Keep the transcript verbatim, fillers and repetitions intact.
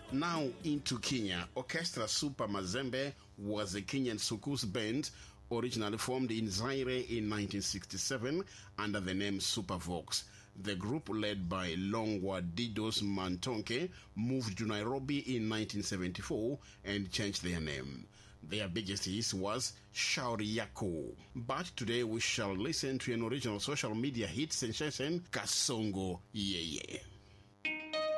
Now into Kenya. Orchestra Super Mazembe was a Kenyan soukous band originally formed in Zaire in nineteen sixty-seven under the name Supervox. The group, led by Longwa Didos Mantonke, moved to Nairobi in nineteen seventy-four and changed their name. Their biggest hit was Shauri Yako. But today we shall listen to an original social media hit sensation, Kasongo Yeye.